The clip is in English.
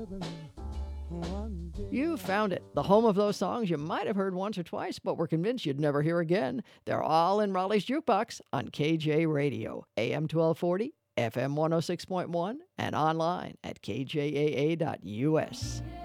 You found it, the home of those songs you might have heard once or twice, but were convinced you'd never hear again. They're all in Raleigh's Jukebox on KJ Radio, AM 1240, FM 106.1, and online at kjaa.us.